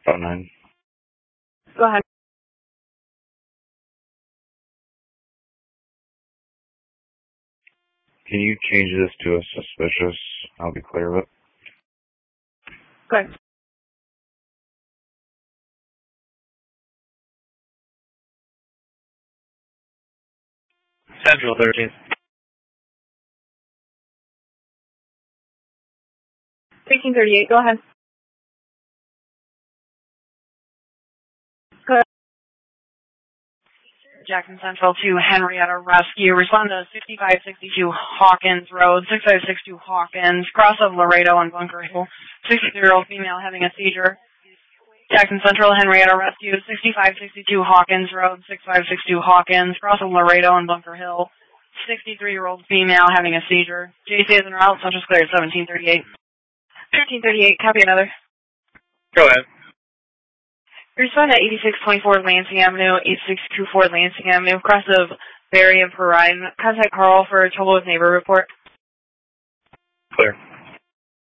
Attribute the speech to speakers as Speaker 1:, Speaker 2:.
Speaker 1: 5-9.
Speaker 2: Go ahead.
Speaker 1: Can you change this to a suspicious? I'll be clear of it.
Speaker 2: Go ahead.
Speaker 3: Central 13.
Speaker 2: 1838, go ahead. Go ahead.
Speaker 4: Jackson Central to Henrietta Rescue. Respond to 6562 Hawkins Road, 6562 Hawkins, cross of Laredo and Bunker Hill. 63-year-old female having a seizure. Jackson Central, Henrietta Rescue, 6562 Hawkins Road, 6562 Hawkins, cross of Laredo and Bunker Hill. 63-year-old female having a seizure. JC is en route, Central's cleared, 1738.
Speaker 2: 1338, copy another.
Speaker 3: Go ahead.
Speaker 2: Respond to 8624 Lansing Avenue, 8624 Lansing Avenue, cross of Berry and Perrine. Contact Carl for a trouble with neighbor report.
Speaker 3: Clear.